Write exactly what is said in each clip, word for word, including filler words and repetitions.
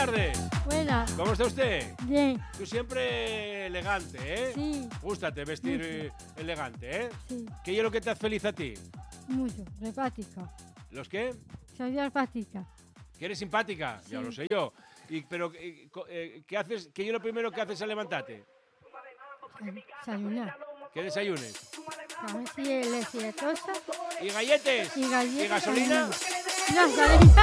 tardes. Buenas. ¿Cómo está usted? Bien. Tú siempre elegante, ¿eh? Sí. Gústate vestir eh, elegante, ¿eh? Sí. ¿Qué es lo que te hace feliz a ti? Mucho. Repática. ¿Los qué? Soy repática. ¿Que eres simpática? Sí. Ya lo sé yo. Y, pero, eh, co- eh, ¿qué haces? ¿Qué es lo primero que haces al levantarte? Desayunar. ¿Qué desayunes? Cabeza y leche tosta. ¿Y galletes? Y galletas. ¿Y gasolina? No, gasolina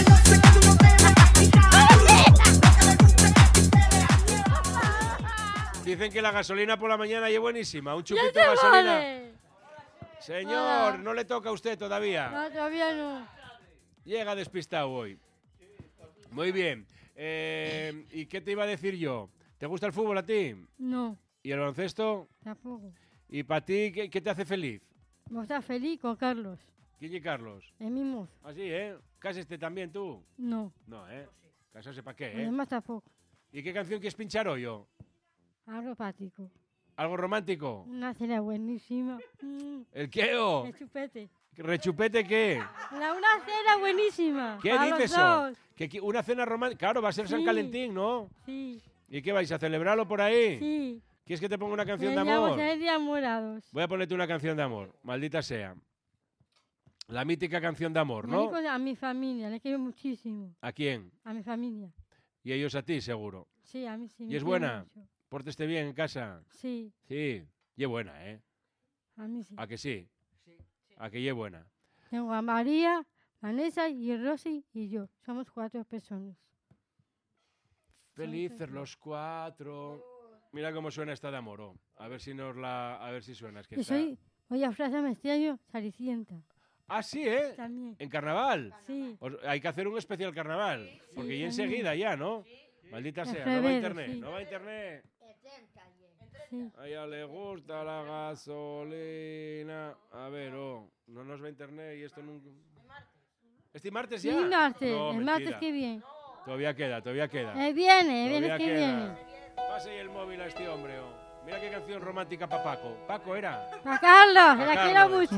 Dicen que la gasolina por la mañana es buenísima. Un no. chupito ¡Ya de te gasolina. vale! Señor, Hola. no le toca a usted todavía. No, todavía no. Llega despistado hoy. Muy bien. Eh, ¿Y qué te iba a decir yo? ¿Te gusta el fútbol a ti? No, ¿Y el baloncesto? tampoco. ¿Y para ti qué, qué te hace feliz? ¿Vos estás feliz con Carlos? ¿Quién y Carlos? El mismo. Así, ¿eh? ¿Cásaste también tú? No. No, ¿eh? ¿Casarse para qué, eh? Además tampoco. ¿Y qué canción quieres pinchar hoy yo? Algo práctico. ¿Algo romántico? Una cena buenísima. Mm, ¿El qué, o? el chupete. ¿Rechupete qué? La, una cena buenísima. ¿Qué para dices los eso? dos. ¿Que qui- una cena romántica? Claro, va a ser San Sí. Calentín, ¿no? Sí, ¿Y qué vais a celebrarlo por ahí? sí. ¿Quieres que te ponga una canción de Teníamos amor? el día morados. Voy a ponerte una canción de amor, maldita sea. La mítica canción de amor, Me ¿no? dedico a mi familia, le quiero muchísimo. ¿A quién? A mi familia. Y ellos a ti, seguro. Sí, a mí sí. ¿Y me es quiero buena? mucho. Pórteste bien en casa. Sí, Sí, y es buena, ¿eh? a mí sí. ¿A que sí? ¿A que y es buena? Tengo a María, Vanessa y Rosy y yo. Somos cuatro personas. Felices los cuatro. Mira cómo suena esta de amor, oh. A ver si nos la... A ver si suena. Es que Yo está... soy, voy a Plaza Mestrillo, Saricienta. Ah, sí, ¿eh? También. ¿En carnaval? Sí, Os- hay que hacer un especial carnaval. Porque Sí, ya también. enseguida ya, ¿no? Maldita En sea, no va a febrero, internet, sí. no va a internet. sí. A ella le gusta la gasolina. A ver, oh, no nos va a internet y esto nunca... ¿Este martes Sí, ya? martes, No, el martes mentira. que viene. Todavía queda, todavía queda. Eh, viene, Todavía el viernes que queda. viene. Pase ahí el móvil a este hombre, oh. Mira qué canción romántica para Paco. Paco era. ¡Pa Carlos! Pa' ¡La quiero Carlos. mucho!